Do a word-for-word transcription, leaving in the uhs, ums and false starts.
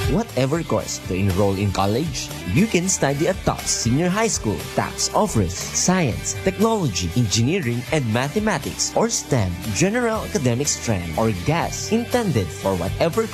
whatever course to enroll in college. You can study at Tufts Senior High School. Tufts offers science, technology, engineering, and mathematics or STEM, general academic strand, or G A S, intended for whatever